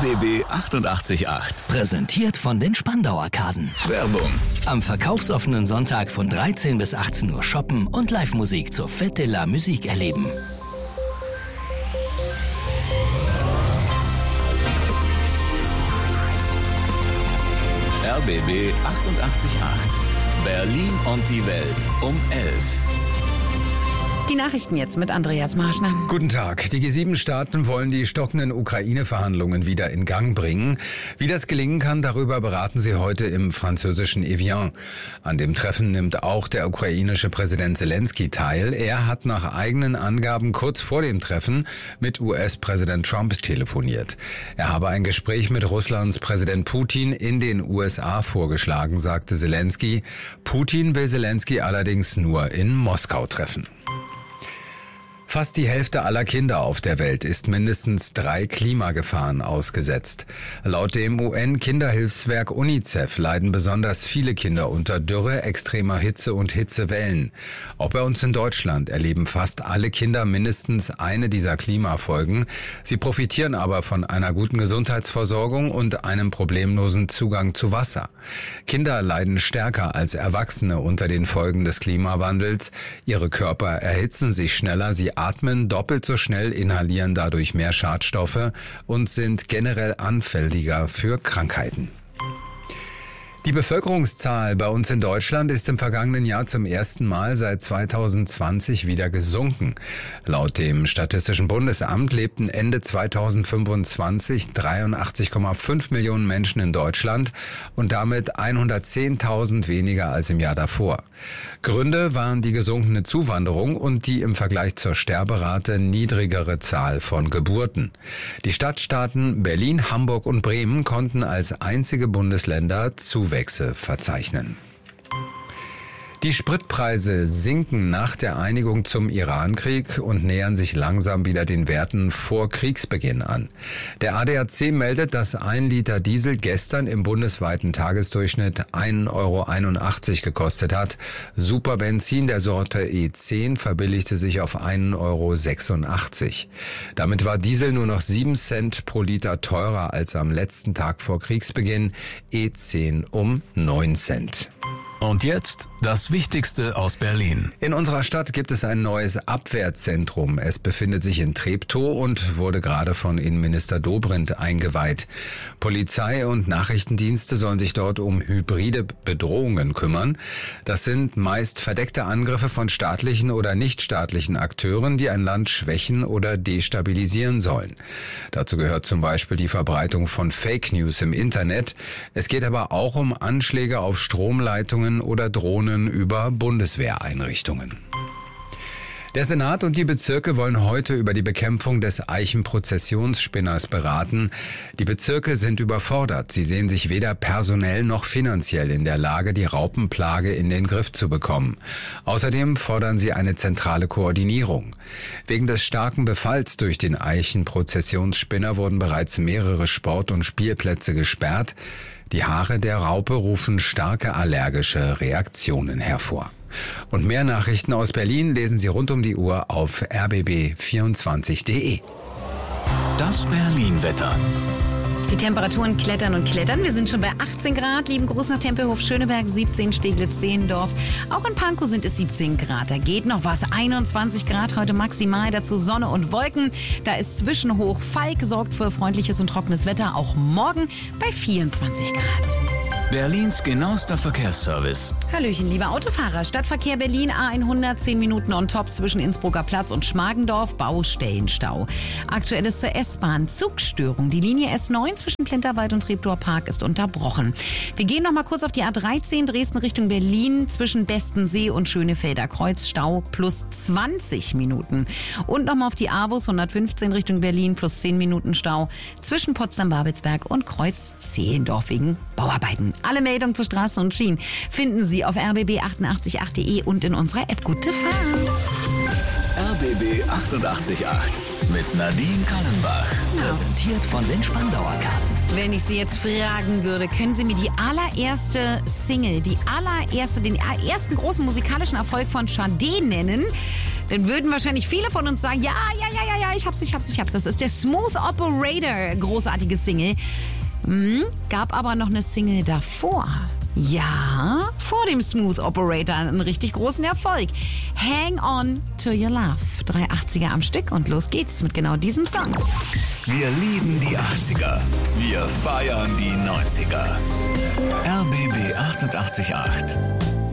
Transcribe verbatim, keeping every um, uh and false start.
B B achtundachtzig Komma acht. Präsentiert von den Spandau Arkaden. Werbung. Am verkaufsoffenen Sonntag von dreizehn bis achtzehn Uhr shoppen und Live-Musik zur Fête de la Musique erleben. R B B achtundachtzig Komma acht. Berlin und die Welt um elf. Die Nachrichten jetzt mit Andreas Marschner. Guten Tag. Die G sieben Staaten wollen die stockenden Ukraine-Verhandlungen wieder in Gang bringen. Wie das gelingen kann, darüber beraten sie heute im französischen Evian. An dem Treffen nimmt auch der ukrainische Präsident Zelensky teil. Er hat nach eigenen Angaben kurz vor dem Treffen mit U S-Präsident Trump telefoniert. Er habe ein Gespräch mit Russlands Präsident Putin in den U S A vorgeschlagen, sagte Zelensky. Putin will Zelensky allerdings nur in Moskau treffen. Fast die Hälfte aller Kinder auf der Welt ist mindestens drei Klimagefahren ausgesetzt. Laut dem U N-Kinderhilfswerk UNICEF leiden besonders viele Kinder unter Dürre, extremer Hitze und Hitzewellen. Auch bei uns in Deutschland erleben fast alle Kinder mindestens eine dieser Klimafolgen. Sie profitieren aber von einer guten Gesundheitsversorgung und einem problemlosen Zugang zu Wasser. Kinder leiden stärker als Erwachsene unter den Folgen des Klimawandels. Ihre Körper erhitzen sich schneller, sie atmen doppelt so schnell, inhalieren dadurch mehr Schadstoffe und sind generell anfälliger für Krankheiten. Die Bevölkerungszahl bei uns in Deutschland ist im vergangenen Jahr zum ersten Mal seit zweitausendzwanzig wieder gesunken. Laut dem Statistischen Bundesamt lebten Ende zweitausendfünfundzwanzig dreiundachtzig Komma fünf Millionen Menschen in Deutschland und damit hundertzehntausend weniger als im Jahr davor. Gründe waren die gesunkene Zuwanderung und die im Vergleich zur Sterberate niedrigere Zahl von Geburten. Die Stadtstaaten Berlin, Hamburg und Bremen konnten als einzige Bundesländer Zuwächse verzeichnen. Die Spritpreise sinken nach der Einigung zum Irankrieg und nähern sich langsam wieder den Werten vor Kriegsbeginn an. Der A D A C meldet, dass ein Liter Diesel gestern im bundesweiten Tagesdurchschnitt ein Euro einundachtzig gekostet hat. Superbenzin der Sorte E zehn verbilligte sich auf ein Euro sechsundachtzig. Damit war Diesel nur noch sieben Cent pro Liter teurer als am letzten Tag vor Kriegsbeginn, E zehn um neun Cent. Und jetzt das Wichtigste aus Berlin. In unserer Stadt gibt es ein neues Abwehrzentrum. Es befindet sich in Treptow und wurde gerade von Innenminister Dobrindt eingeweiht. Polizei und Nachrichtendienste sollen sich dort um hybride Bedrohungen kümmern. Das sind meist verdeckte Angriffe von staatlichen oder nichtstaatlichen Akteuren, die ein Land schwächen oder destabilisieren sollen. Dazu gehört zum Beispiel die Verbreitung von Fake News im Internet. Es geht aber auch um Anschläge auf Stromleitungen oder Drohnen über Bundeswehreinrichtungen. Der Senat und die Bezirke wollen heute über die Bekämpfung des Eichenprozessionsspinners beraten. Die Bezirke sind überfordert. Sie sehen sich weder personell noch finanziell in der Lage, die Raupenplage in den Griff zu bekommen. Außerdem fordern sie eine zentrale Koordinierung. Wegen des starken Befalls durch den Eichenprozessionsspinner wurden bereits mehrere Sport- und Spielplätze gesperrt. Die Haare der Raupe rufen starke allergische Reaktionen hervor. Und mehr Nachrichten aus Berlin lesen Sie rund um die Uhr auf r b b vierundzwanzig punkt d e. Das Berlin-Wetter. Die Temperaturen klettern und klettern. Wir sind schon bei achtzehn Grad. Liebengroß nach Tempelhof, Schöneberg siebzehn, Steglitz, Zehlendorf. Auch in Pankow sind es siebzehn Grad. Da geht noch was. einundzwanzig Grad heute maximal. Dazu Sonne und Wolken. Da ist Zwischenhoch. Falk sorgt für freundliches und trockenes Wetter. Auch morgen bei vierundzwanzig Grad. Berlins genauester Verkehrsservice. Hallöchen, liebe Autofahrer. Stadtverkehr Berlin A hundert, zehn Minuten on top zwischen Innsbrucker Platz und Schmargendorf. Baustellenstau. Aktuelles zur S-Bahn. Zugstörung. Die Linie S neun zwischen Plenterwald und Treptower Park ist unterbrochen. Wir gehen noch mal kurz auf die A dreizehn Dresden Richtung Berlin zwischen Bestensee und Schönefelder Kreuz. Stau plus zwanzig Minuten. Und noch mal auf die A W U S hundertfünfzehn Richtung Berlin plus zehn Minuten Stau zwischen Potsdam-Babelsberg und Kreuz Zehlendorf wegen Bauarbeiten. Alle Meldungen zu Straßen und Schienen finden Sie auf r b b achtundachtzig Komma acht punkt d e und in unserer App. Gute Fahrt! R B B achtundachtzig Komma acht mit Nadine Kallenbach. Präsentiert von den Spandau Arkaden. Wenn ich Sie jetzt fragen würde, können Sie mir die allererste Single, die allererste, den ersten großen musikalischen Erfolg von Sade nennen? dann würden wahrscheinlich viele von uns sagen, ja, ja, ja, ja, ja, ich hab's, ich hab's, ich hab's. Das ist der Smooth Operator, großartige Single. Hm, gab aber noch eine Single davor. Ja, vor dem Smooth Operator einen richtig großen Erfolg. Hang On To Your Love. drei achtziger am Stück und los geht's mit genau diesem Song. Wir lieben die achtziger. Wir feiern die neunziger. R B B achtundachtzig Komma acht.